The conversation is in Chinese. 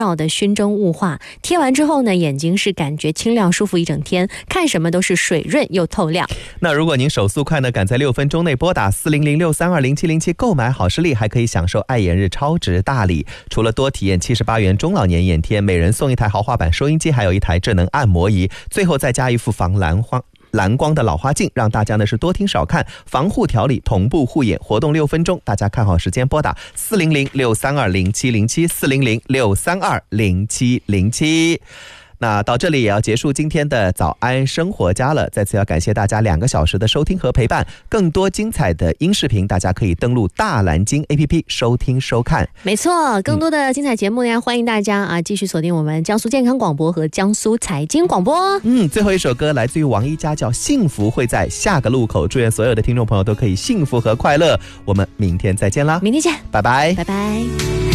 的熏蒸雾化，贴完之后呢，眼睛是感觉清亮舒服一整天，看什么都是水润又透亮。 那如果您手速快呢，赶在6分钟内拨打40063207707购买好视力，还可以享受爱眼日超值大礼。除了多体验78元中老年眼贴，每人送一台豪华版收音机，还有一台智能按摩仪，最后再加一副防蓝光的老花镜，让大家呢是多听少看，防护调理同步护眼。活动6分钟，大家看好时间拨打40063207707，40063207707。那到这里也要结束今天的早安生活家了，再次要感谢大家2个小时的收听和陪伴。更多精彩的音视频，大家可以登录大蓝鲸 APP 收听收看。 没错，更多的精彩节目呢，欢迎大家继续锁定我们江苏健康广播和江苏财经广播。 最后一首歌来自于王一佳，叫《幸福会在下个路口》。祝愿所有的听众朋友都可以幸福和快乐。我们明天再见啦， 明天见， 拜拜， 拜拜。